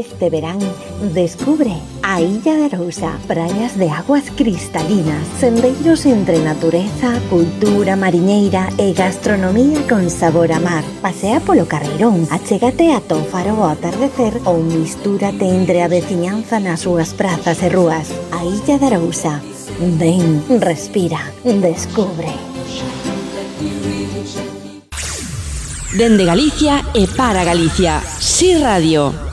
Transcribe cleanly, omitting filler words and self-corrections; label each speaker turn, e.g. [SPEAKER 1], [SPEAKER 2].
[SPEAKER 1] Este verán, descubre a Illa de Arousa, praias de aguas cristalinas, sendeiros entre natureza, cultura mariñeira e gastronomía con sabor a mar. Pasea polo Carreirón, achégate ata o faro ao atardecer ou mistúrate entre a veciñanza nas súas prazas e rúas. A Illa de Arousa. Ven, respira, descubre.
[SPEAKER 2] Dende Galicia e para Galicia, Si Radio.